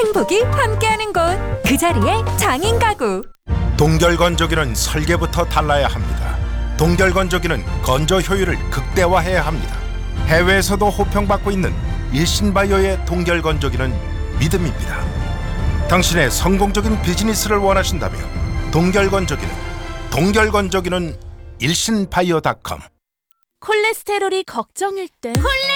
행복이 함께하는 곳, 그 자리에 장인 가구. 동결건조기는 설계부터 달라야 합니다. 동결건조기는 건조 효율을 극대화해야 합니다. 해외에서도 호평받고 있는 일신바이오의 동결건조기는 믿음입니다. 당신의 성공적인 비즈니스를 원하신다면 동결건조기는 일신바이오닷컴. 콜레스테롤이 걱정일 땐